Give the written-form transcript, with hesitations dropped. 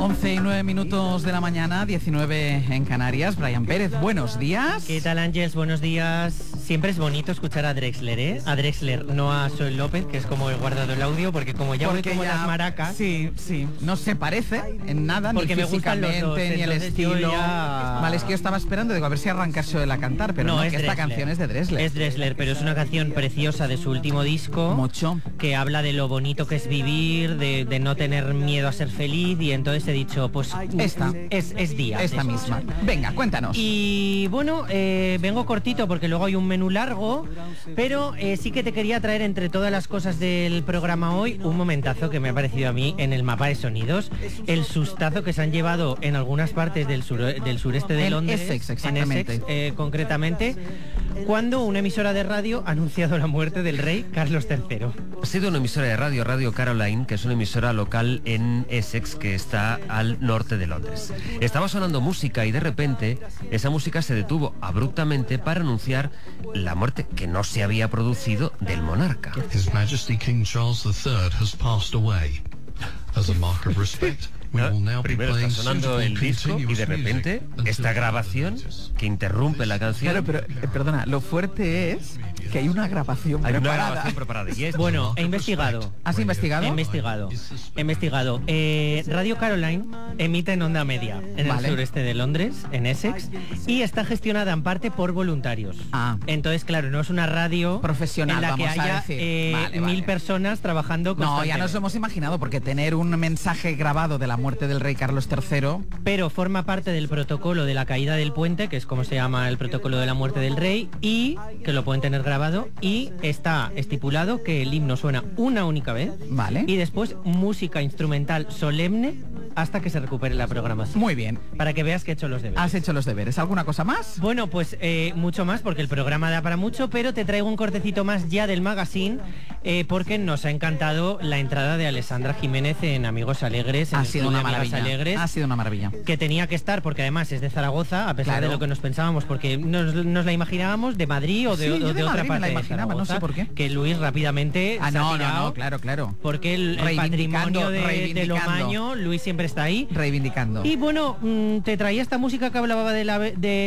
11:09 de la mañana, 19 en Canarias. Brian Pérez, buenos días. ¿Qué tal, Ángeles? Buenos días. Siempre es bonito escuchar a Drexler, ¿eh? A Drexler, no a Soel López, que es como he guardado el audio, porque como ya voy como las maracas... Sí, no se parece en nada, porque ni me gustan los dos, físicamente, ni el estilo. Ya... Vale, es que yo estaba esperando, digo, a ver si arranca Soel a cantar, pero no, es que Drexler. Esta canción es de Drexler. Es Drexler, pero es una canción preciosa de su último disco. Mucho. Que habla de lo bonito que es vivir, de no tener miedo a ser feliz, y entonces he dicho, pues esta es día. Esta misma. Venga, cuéntanos. Y bueno, vengo cortito porque luego hay un menú largo, pero sí que te quería traer entre todas las cosas del programa hoy un momentazo que me ha parecido a mí en el mapa de sonidos, el sustazo que se han llevado en algunas partes del sureste de Londres, Essex, exactamente. en Essex, concretamente, cuando una emisora de radio ha anunciado la muerte del rey Carlos III. Ha sido una emisora de radio, Radio Caroline, que es una emisora local en Essex, que está al norte de Londres. Estaba sonando música y de repente esa música se detuvo abruptamente para anunciar la muerte que no se había producido del monarca. His Majesty King Charles III has passed away. As a mark of respect, we will now be Primero playing está sonando el suitable disco y de continuous repente music until esta grabación que interrumpe la canción. Claro, pero perdona, lo fuerte es que hay una grabación Hay una preparada. grabación preparada. Y es Bueno, he investigado. ¿Has investigado? He investigado. Radio Caroline emite en onda media en el sureste de Londres, en Essex, y está gestionada en parte por voluntarios. Entonces, claro, no es una radio profesional en la que vamos a haya decir. 1000 personas trabajando constantemente. No, ya nos lo hemos imaginado, porque tener un mensaje grabado de la muerte del rey Carlos III... Pero forma parte del protocolo de la caída del puente, que es como se llama el protocolo de la muerte del rey, y que lo pueden tener grabado, y está estipulado que el himno suena una única vez, y después música instrumental solemne hasta que se recupere la programación. Muy bien. Para que veas que he hecho los deberes. ¿Has hecho los deberes? ¿Alguna cosa más? Bueno, pues mucho más, porque el programa da para mucho, pero te traigo un cortecito más ya del magazine, porque nos ha encantado la entrada de Alessandra Jiménez en Amigos Alegres. Ha sido una maravilla. Alegres, ha sido una maravilla. Que tenía que estar, porque además es de Zaragoza, a pesar de lo que nos pensábamos, porque nos la imaginábamos de Madrid o de otra parte de Zaragoza, no sé por qué. Que Luis rápidamente se ha tirado, claro. Porque el patrimonio de Lomaño, Luis siempre está ahí. Reivindicando. Y bueno, te traía esta música que hablaba de